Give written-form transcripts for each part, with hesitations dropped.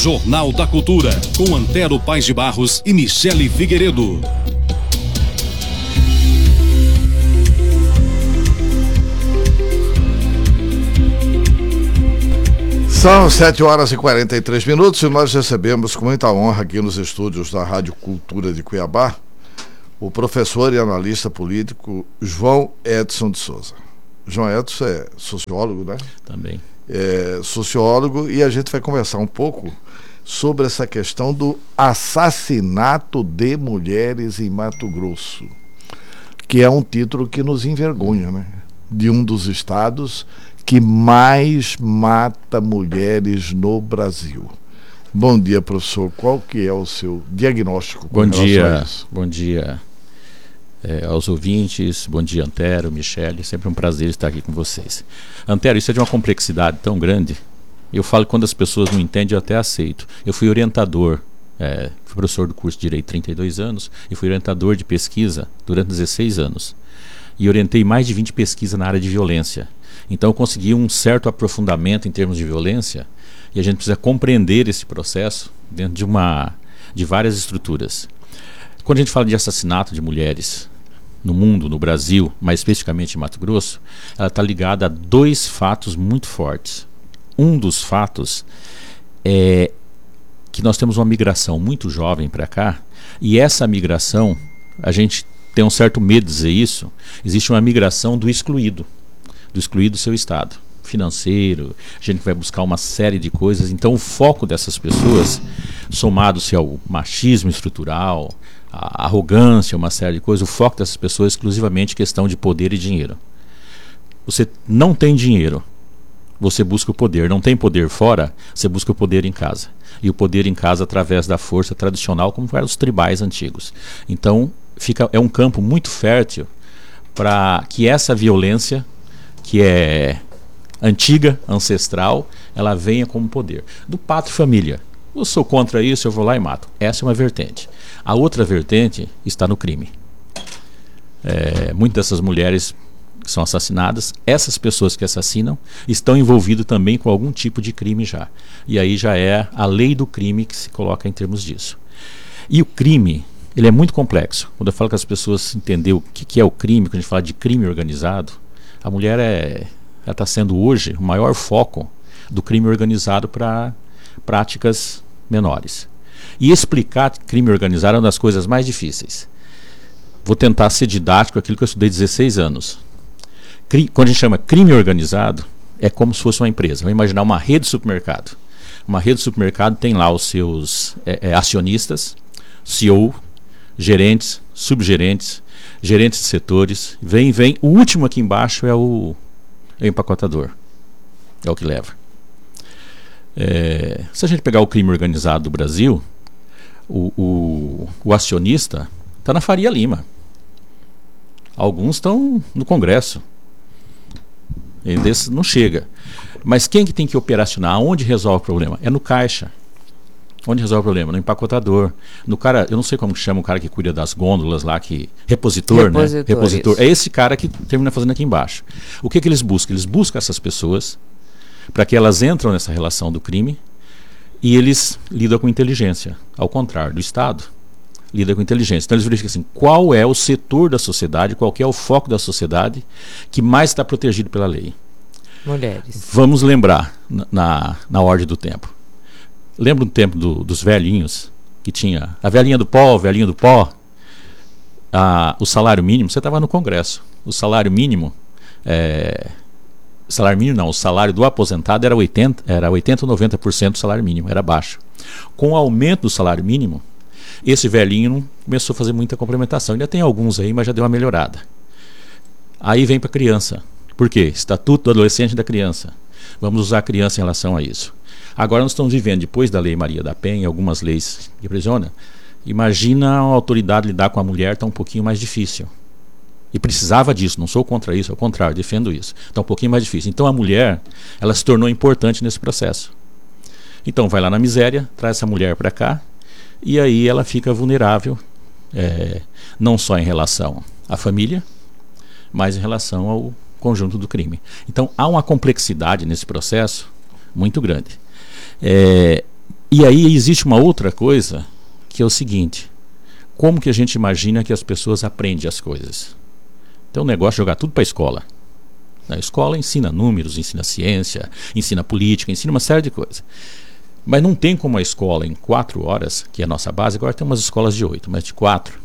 Jornal da Cultura, com Antero Paes de Barros e Michele Figueiredo. São 7h43 e nós recebemos com muita honra aqui nos estúdios da Rádio Cultura de Cuiabá o professor e analista político João Edson de Souza. João Edson é sociólogo, né? Também. É sociólogo, e a gente vai conversar um pouco sobre essa questão do assassinato de mulheres em Mato Grosso, que é um título que nos envergonha, né? De um dos estados que mais mata mulheres no Brasil. Bom dia, professor. Qual que é o seu diagnóstico com relação a isso? Bom dia aos ouvintes, bom dia, Antero, Michele, sempre um prazer estar aqui com vocês. Antero, isso é de uma complexidade tão grande. Eu falo que quando as pessoas não entendem, eu até aceito. Eu fui orientador, fui professor do curso de Direito 32 anos e fui orientador de pesquisa durante 16 anos. E orientei mais de 20 pesquisas na área de violência. Então eu consegui um certo aprofundamento em termos de violência, e a gente precisa compreender esse processo dentro de várias estruturas. Quando a gente fala de assassinato de mulheres no mundo, no Brasil, mais especificamente em Mato Grosso, ela está ligada a dois fatos muito fortes. Um dos fatos é que nós temos uma migração muito jovem para cá, e essa migração, a gente tem um certo medo de dizer isso, existe uma migração do excluído do seu estado financeiro, a gente vai buscar uma série de coisas. Então o foco dessas pessoas, somado-se ao machismo estrutural, a arrogância, uma série de coisas, o foco dessas pessoas é exclusivamente questão de poder e dinheiro. Você não tem dinheiro, você busca o poder. Não tem poder fora, você busca o poder em casa. E o poder em casa através da força tradicional, como eram os tribais antigos. Então é um campo muito fértil para que essa violência, que é antiga, ancestral, ela venha como poder. Do pátrio e família. Eu sou contra isso, eu vou lá e mato. Essa é uma vertente. A outra vertente está no crime. Muitas dessas mulheres que são assassinadas, essas pessoas que assassinam, estão envolvidas também com algum tipo de crime já. E aí já é a lei do crime que se coloca em termos disso. E o crime, ele é muito complexo. Quando eu falo que as pessoas entenderem o que é o crime, quando a gente fala de crime organizado, a mulher ela está sendo hoje o maior foco do crime organizado para práticas menores. E explicar crime organizado é uma das coisas mais difíceis. Vou tentar ser didático aquilo que eu estudei 16 anos. Quando a gente chama crime organizado, é como se fosse uma empresa. Vamos imaginar uma rede de supermercado. Uma rede de supermercado tem lá os seus acionistas, CEO, gerentes, subgerentes, gerentes de setores. Vem. O último aqui embaixo é o empacotador. É o que leva. Se a gente pegar o crime organizado do Brasil, o acionista está na Faria Lima. Alguns estão no Congresso. E desses não chega. Mas quem que tem que operacionar? Onde resolve o problema? É no caixa. Onde resolve o problema? No empacotador. No cara, eu não sei como chama o cara que cuida das gôndolas lá, repositor, né? Repositor. É esse cara que termina fazendo aqui embaixo. O que eles buscam? Eles buscam essas pessoas para que elas entram nessa relação do crime, e eles lidam com inteligência. Ao contrário do Estado, lida com inteligência. Então eles verificam assim, qual é o setor da sociedade, qual que é o foco da sociedade que mais está protegido pela lei. Mulheres. Vamos lembrar na ordem do tempo. Lembra do tempo dos velhinhos, que tinha a velhinha do pó, o salário mínimo, você estava no Congresso, o salário mínimo, o salário do aposentado era 80 ou 90% do salário mínimo, era baixo. Com o aumento do salário mínimo, esse velhinho começou a fazer muita complementação. Ainda tem alguns aí, mas já deu uma melhorada. Aí vem para a criança. Por quê? Estatuto do Adolescente e da Criança. Vamos usar a criança em relação a isso. Agora nós estamos vivendo, depois da Lei Maria da Penha, algumas leis que aprisionam. Imagina a autoridade lidar com a mulher, está um pouquinho mais difícil. E precisava disso, não sou contra isso, ao contrário, defendo isso. Está um pouquinho mais difícil. Então a mulher, ela se tornou importante nesse processo. Então vai lá na miséria, traz essa mulher para cá, e aí ela fica vulnerável, não só em relação à família, mas em relação ao conjunto do crime. Então há uma complexidade nesse processo muito grande. E aí existe uma outra coisa, que é o seguinte: como que a gente imagina que as pessoas aprendem as coisas? Então o negócio é jogar tudo para a escola. Na escola ensina números, ensina ciência, ensina política, ensina uma série de coisas. Mas não tem como a escola em 4 horas, que é a nossa base, agora tem umas escolas de 8, mas de 4,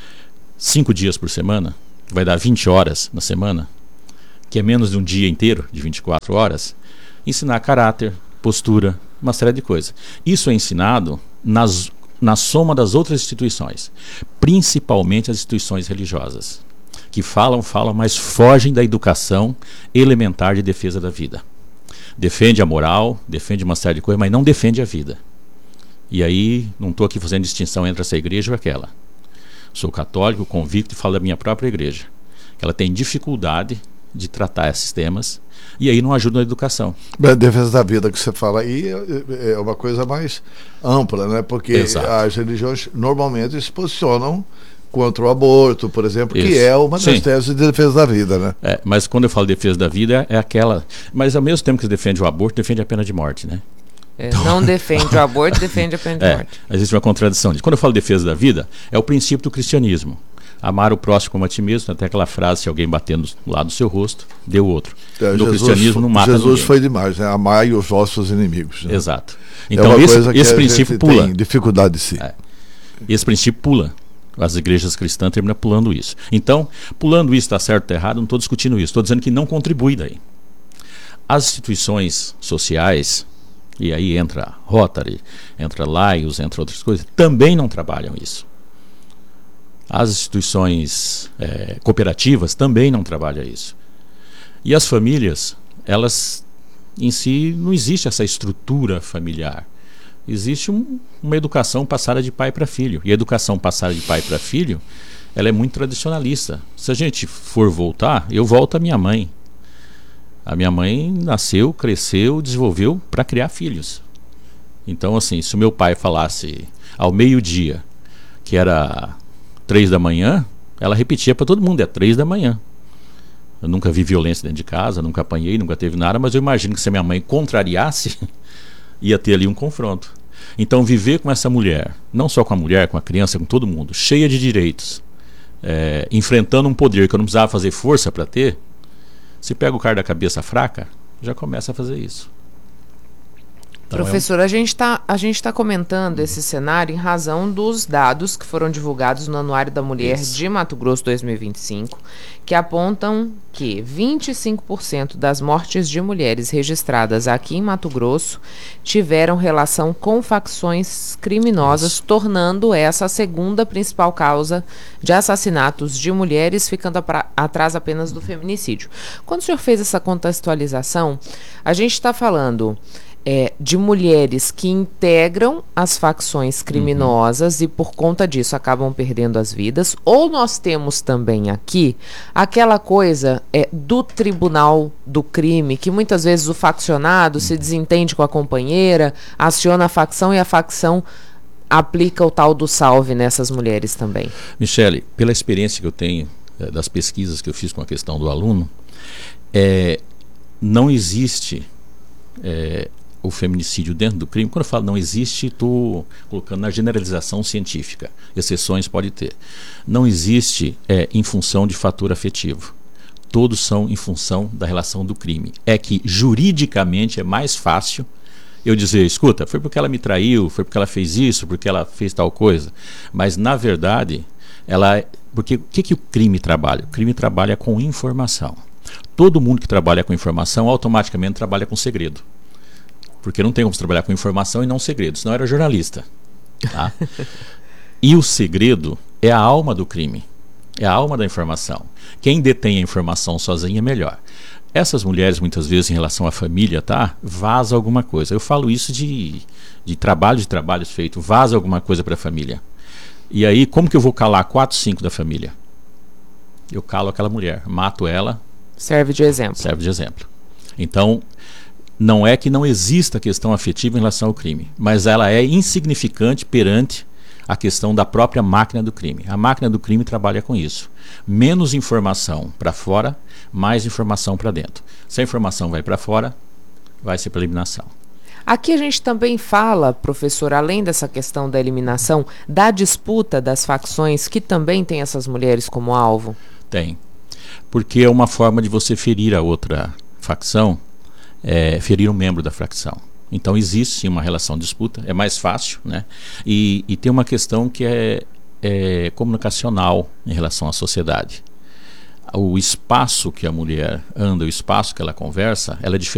5 dias por semana, que vai dar 20 horas na semana, que é menos de um dia inteiro, de 24 horas, ensinar caráter, postura, uma série de coisas. Isso é ensinado na soma das outras instituições, principalmente as instituições religiosas, que falam, mas fogem da educação elementar de defesa da vida. Defende a moral, defende uma série de coisas, mas não defende a vida. E aí, não estou aqui fazendo distinção entre essa igreja ou aquela. Sou católico, convicto, e falo da minha própria igreja. Ela tem dificuldade de tratar esses temas, e aí não ajuda na educação. A defesa da vida que você fala aí é uma coisa mais ampla, né? Porque Exato. As religiões normalmente se posicionam contra o aborto, por exemplo, Isso. que é uma das Sim. teses de defesa da vida, né? Mas quando eu falo defesa da vida, é aquela... Mas ao mesmo tempo que se defende o aborto, defende a pena de morte, né? Não defende o aborto, defende a pena de morte. Existe uma contradição disso. Quando eu falo defesa da vida, é o princípio do cristianismo. Amar o próximo como a ti mesmo, até aquela frase: se alguém bater no lado do seu rosto, dê o outro. No cristianismo não mata Jesus ninguém. foi demais, né? Amai os vossos inimigos. Né? Exato. Então esse princípio pula. Tem dificuldade de si. Esse princípio pula. As igrejas cristãs terminam pulando isso. Então, pulando isso, está certo ou está errado, não estou discutindo isso. Estou dizendo que não contribui daí. As instituições sociais, e aí entra Rotary, entra Lions, entre outras coisas, também não trabalham isso. As instituições cooperativas também não trabalham isso. E as famílias, elas em si, não existe essa estrutura familiar. Existe uma educação passada de pai para filho. E a educação passada de pai para filho, ela é muito tradicionalista. Se a gente for voltar, eu volto à minha mãe. A minha mãe nasceu, cresceu, desenvolveu para criar filhos. Então, assim, se o meu pai falasse ao meio-dia que era 3 da manhã, ela repetia para todo mundo: é 3 da manhã. Eu nunca vi violência dentro de casa, nunca apanhei, nunca teve nada, mas eu imagino que se a minha mãe contrariasse, ia ter ali um confronto. Então, viver com essa mulher, não só com a mulher, com a criança, com todo mundo, cheia de direitos, enfrentando um poder que eu não precisava fazer força para ter, se pega o cara da cabeça fraca, já começa a fazer isso. Então, professor, a gente tá comentando esse cenário em razão dos dados que foram divulgados no Anuário da Mulher de Mato Grosso 2025, que apontam que 25% das mortes de mulheres registradas aqui em Mato Grosso tiveram relação com facções criminosas, tornando essa a segunda principal causa de assassinatos de mulheres, ficando atrás apenas do feminicídio. Quando o senhor fez essa contextualização, a gente está falando de mulheres que integram as facções criminosas e por conta disso acabam perdendo as vidas, ou nós temos também aqui aquela coisa do tribunal do crime, que muitas vezes o faccionado se desentende com a companheira, aciona a facção e a facção aplica o tal do salve nessas mulheres também. Michele, pela experiência que eu tenho das pesquisas que eu fiz com a questão do aluno, não existe o feminicídio dentro do crime. Quando eu falo não existe, estou colocando na generalização científica. Exceções pode ter. Não existe em função de fator afetivo. Todos são em função da relação do crime. É que juridicamente é mais fácil eu dizer: escuta, foi porque ela me traiu, foi porque ela fez isso, porque ela fez tal coisa. Mas na verdade, porque o que o crime trabalha? O crime trabalha com informação. Todo mundo que trabalha com informação automaticamente trabalha com segredo. Porque não tem como trabalhar com informação e não segredo, senão era jornalista. Tá? E o segredo é a alma do crime, é a alma da informação. Quem detém a informação sozinho é melhor. Essas mulheres, muitas vezes, em relação à família, vaza alguma coisa. Eu falo isso de trabalhos feitos, vaza alguma coisa para a família. E aí, como que eu vou calar 4, 5 da família? Eu calo aquela mulher, mato ela. Serve de exemplo. Serve de exemplo. Então, não é que não exista questão afetiva em relação ao crime, mas ela é insignificante perante a questão da própria máquina do crime. A máquina do crime trabalha com isso. Menos informação para fora, mais informação para dentro. Se a informação vai para fora, vai ser para eliminação. Aqui a gente também fala, professor, além dessa questão da eliminação, da disputa das facções, que também tem essas mulheres como alvo? Tem. Porque é uma forma de você ferir a outra facção, ferir um membro da facção. Então existe sim uma relação de disputa, é mais fácil, né? E tem uma questão que é comunicacional em relação à sociedade. O espaço que a mulher anda, o espaço que ela conversa, ela é diferente